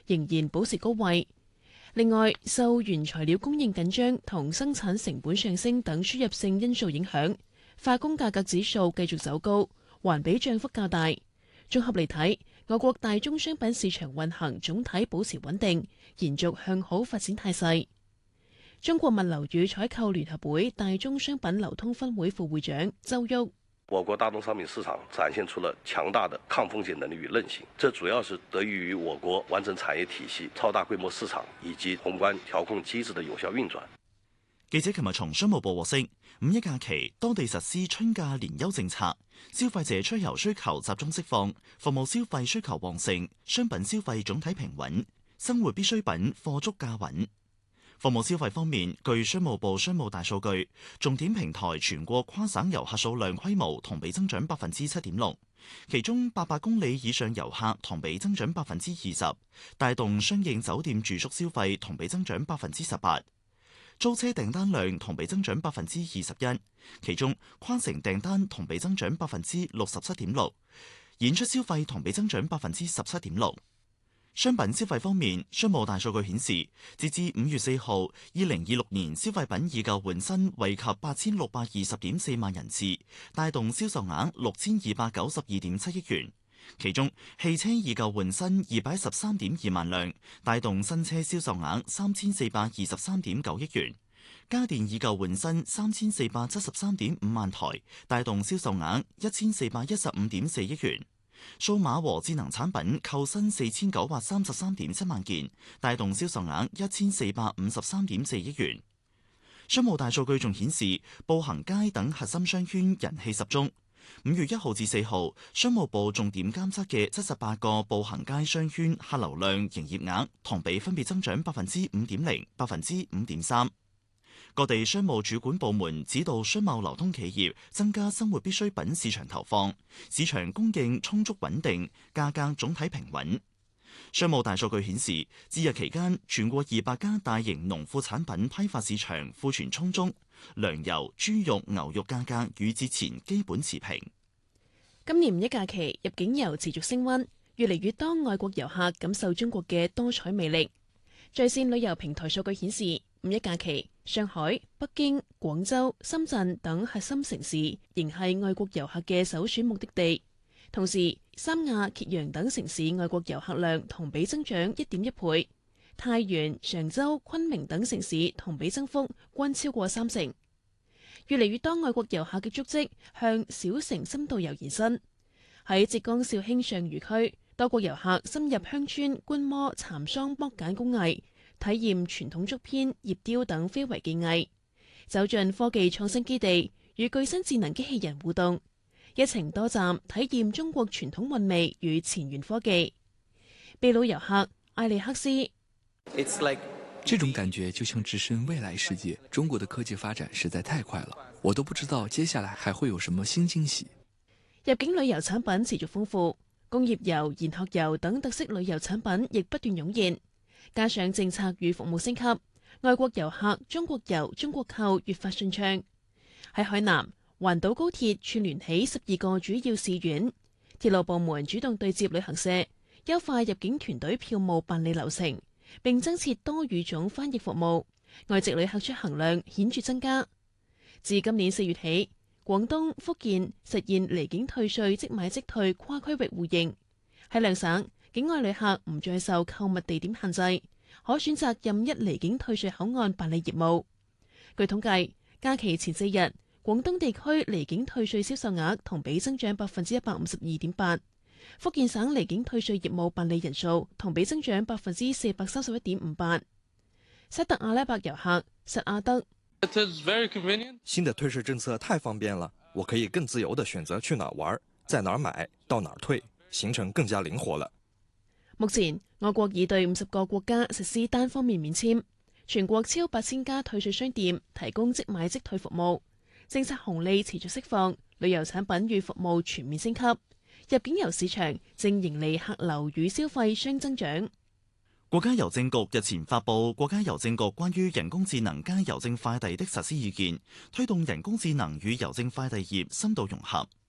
仍然保持高位。另外，受原材料供應緊張同生產成本上升等輸入性因素影響，化工價格指數繼續走高，環比漲幅較大。綜合嚟睇，我國大宗商品市場運行總體保持穩定，延續向好發展態勢。中國物流與採購聯合會大宗商品流通分會副會長周旭： 我國大宗商品市場展現出了強大的抗風險能力與韌性，這主要是得益於我國完整產業體系、超大規模市場以及宏觀調控機制的有效運轉。 記者琴日從商務部獲悉，五一假期當地實施春假連休政策，消費者出遊需求集中釋放，服務消費需求旺盛，商品消費總體平穩，生活必需品貨足價穩。服務消費方面，據商務部商務大數據，重點平台全國跨省遊客數量規模同比增長7.6%，其中800公里以上遊客同比增長20%，帶動相應酒店住宿消費同比增長18%。租車訂單量同比增長21%，其中跨城訂單同比增長67.6%，演出消費同比增長17.6%。商品消費方面，商務大數據顯示，截至5月4號，2026年消費品以舊換新惠及8620.4萬人次，帶動銷售額6292.7億元。其中，汽車以舊換新213.2萬輛，帶動新車銷售額3423.9億元；家電以舊換新3473.5萬台，帶動銷售額1415.4億元；數碼和智能產品購新4933.7萬件，帶動銷售額1453.4億元。商務大數據仲顯示，步行街等核心商圈人氣十足。5月1號至4號，商務部重點監測嘅78個步行街商圈客流量營業額同比分別增長5.0%、5.3%。各地商務主管部門指導商貿流通企業增加生活必需品市場投放，市場供應充足穩定，價格總體平穩。商務大數據顯示，節日期間全國200家大型農副產品批發市場庫存充足，糧油、豬肉、牛肉價格與節前基本持平。 今年五一假期入境遊持續升溫，越嚟越多外國遊客感受中國嘅多彩魅力。在線旅遊平台數據顯示，五一假期上海、北京、廣州、深圳等核心城市仍係外國遊客嘅首選目的地。同時，三亞、揭陽等城市外國遊客量同比增長1.1倍，太原、常州、昆明等城市同比增幅均超過3成。越嚟越多外國遊客嘅足跡向小城深度遊延伸。喺浙江紹興上虞區，多國遊客深入鄉村觀摩蠶桑剝繭工藝，體驗傳統竹編、葉雕等非遺技藝，走進科技創新基地，與具身智能機器人互動。一程多站體驗中國傳統韻味與前沿科技。秘魯遊客艾利克斯， 這種感覺就像置身未來世界。中國的科技發展實在太快了，我都不知道接下來還會有什麼新驚喜。 入境旅遊產品持續豐富，工業遊、研學遊等特色旅遊產品亦不斷湧現。加上政策與服務升級，外國遊客中國遊、中國購越發順暢。喺海南，環島高鐵串聯起12個主要市縣，鐵路部門主動對接旅行社，優化入境團隊票務辦理流程，並增設多語種翻譯服務，外籍旅客出行量顯著增加。自今年4月起，廣東、福建實現離境退稅即買即退跨區域互認，喺兩省境外旅客唔再受購物地點限制，可選擇任一離境退稅口岸辦理業務。據統計，假期前4日，廣東地區離境退稅銷售額同比增長152.8%，福建省離境退稅業務辦理人數同比增長431.58%。沙特阿拉伯遊客實阿德， 新的退稅政策太方便了，我可以更自由地選擇去哪玩，在哪買，到哪退，行程更加靈活了。 目前，我國已對50個國家實施單方面免簽，全國超8000家退稅商店提供即買即退服務。政策紅利持續釋放，旅遊產品與服務全面升級，入境遊市場正迎嚟客流與消費雙增長。 國家郵政局日前發布《國家郵政局關於人工智能加郵政快遞的實施意見》，推動人工智能與郵政快遞業深度融合。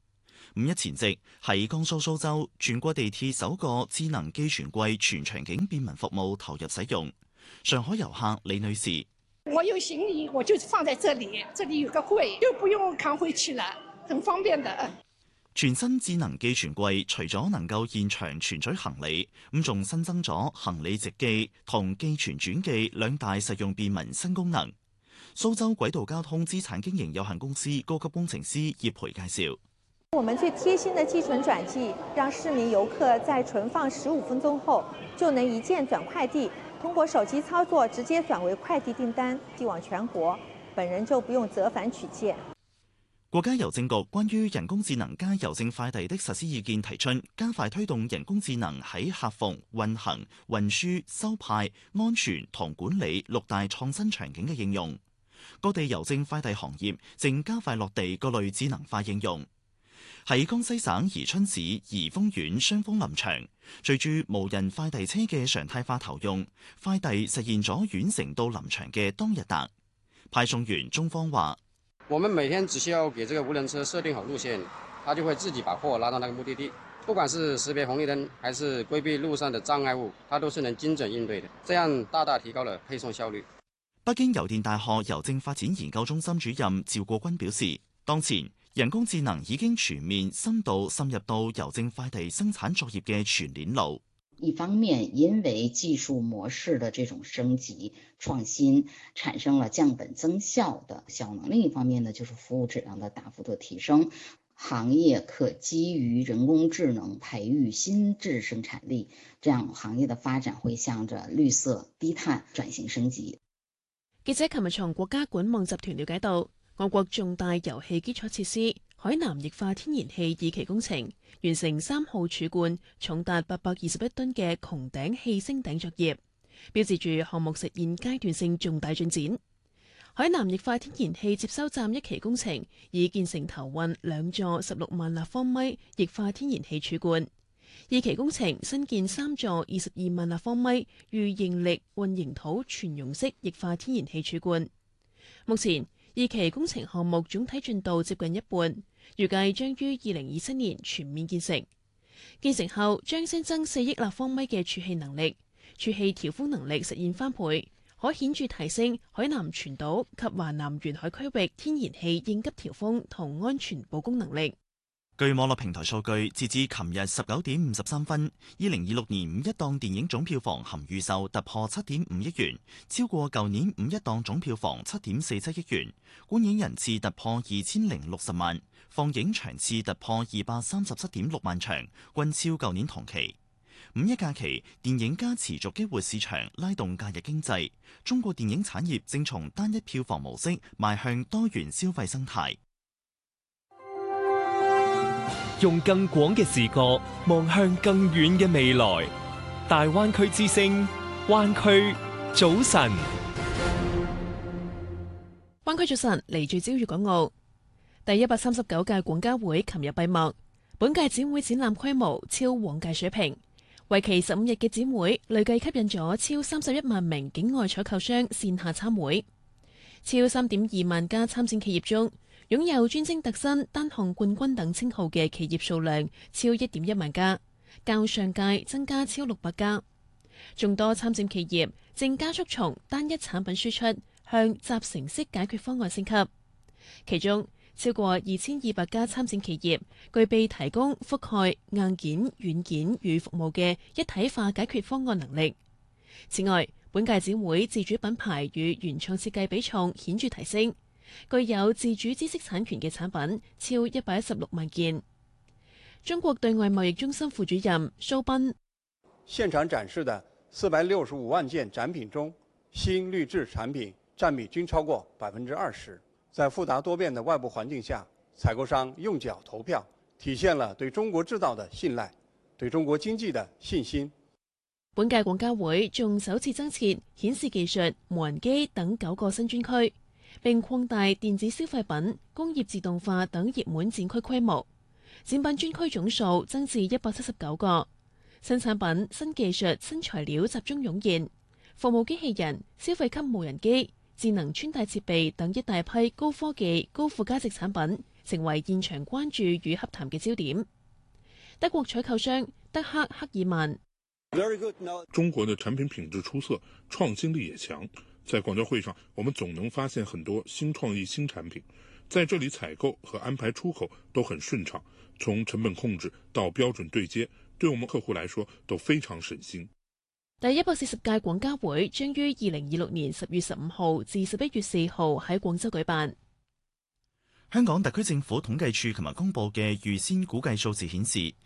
五一前夕，喺江蘇蘇州，全國地鐵首個智能寄存櫃全場景便民服務投入使用。上海遊客李女士： 我有行李，我就放在這裡，這裡有個櫃，就不用扛回去了，很方便的。 全新智能寄存櫃除咗能夠現場存取行李，咁仲新增咗行李直寄同寄存轉寄兩大實用便民新功能。蘇州軌道交通資產經營有限公司高級工程師葉培介紹： 我們最貼心的寄存轉寄，讓市民遊客在存放15分鐘後就能一鍵轉快遞，通過手機操作直接轉為快遞訂單，寄往全國，本人就不用折返取件。 國家郵政局關於人工智能加郵政快遞的實施意見提出，加快推動人工智能喺客服、運行、運輸、收派、安全同管理六大創新場景嘅應用。各地郵政快遞行業正加快落地各類智能化應用。喺江西省宜春市宜豐縣雙峰林場，隨住無人快遞車嘅常態化投用，快遞實現咗遠程到臨場嘅當日達。派送員中方話： 我們每天只需要給這個無人車設定好路線，它就會自己把貨拉到那個目的地。不管是識別紅綠燈，還是規避路上的障礙物，它都是能精準應對的，這樣大大提高了配送效率。 北京郵電大學郵政發展研究中心主任趙國軍表示，當前人工智能已經全面深度滲入到郵政快遞生產作業嘅全鏈路。 一方面，因為技術模式的這種升級創新，產生了降本增效的效能；另一方面呢，就是服務質量的大幅度提升，行業可基於人工智能培育新質生產力，這樣行業的發展會向着綠色低碳轉型升級。 記者琴日從國家管網集團了解到，我國重大油氣基礎設施海南液化天然氣二期工程完成3號儲罐重達821噸嘅穹頂氣升頂作業，標誌住項目實現階段性重大進展。海南液化天然氣接收站1期工程已建成投運2座16萬立方米液化天然氣儲罐，2期工程新建3座22萬立方米預應力混凝土全溶式液化天然氣儲罐。目前2期工程項目總體進度接近一半，預計將於2027年全面建成。建成後將新增4億立方米嘅儲氣能力，儲氣調風能力實現翻倍，可顯著提升海南全島及華南沿海區域天然氣應急調風同安全保供能力。 據網絡平台數據，截至琴日19點53分，2026年五一檔電影總票房含預售突破7.5億元，超過舊年五一檔總票房7.47億元，觀影人次突破2060萬，放映場次突破237.6萬場，均超舊年同期。五一假期，電影加持續激活市場，拉動假日經濟。中國電影產業正從單一票房模式邁向多元消費生態。 用更廣嘅視角望向更遠嘅未來，大灣區之聲，灣區早晨。 灣區早晨，嚟自朝粵港澳。第139屆廣交會琴日閉幕，本屆展會展覽規模超往屆水平，為期15日嘅展會累計吸引咗超31萬名境外採購商線下參會，超3.2萬家參展企業中，擁有專精特新、單項冠軍等稱號嘅企業數量超1.1萬家，較上屆增加超600家。眾多參展企業正加速從單一產品輸出向集成式解決方案升級，其中超過2200家參展企業具備提供覆蓋硬件、軟件與服務嘅一體化解決方案能力。此外，本屆展會自主品牌與原創設計比重顯著提升，具有自主知識產權嘅產品超116萬件。中國對外貿易中心副主任蘇斌： 現場展示的465萬件展品中，新綠質產品佔比均超過20%。在複雜多變的外部環境下，採購商用腳投票，體現了對中國製造的信賴，對中國經濟的信心。 本屆廣交會仲首次增設顯示技術、無人機等9個新專區，並擴大電子消費品、工業自動化等熱門展區規模，展品專區總數增至179個，新產品、新技術、新材料集中湧現，服務機器人、消費級無人機、智能穿戴設備等一大批高科技、高附加值產品成為現場關注與洽談嘅焦點。德國採購商德克克爾曼， 中國的產品品質出色，創新力也強。在廣交會上，我們總能發現很多新創意、新產品。在這裡採購和安排出口都很順暢，從成本控制到標準對接，對我們客戶來說都非常省心。 第140屆廣交會將於2026年10月15號至11月4號喺廣州舉辦。 香港特區政府統計處琴日公佈嘅預先估計數字顯示，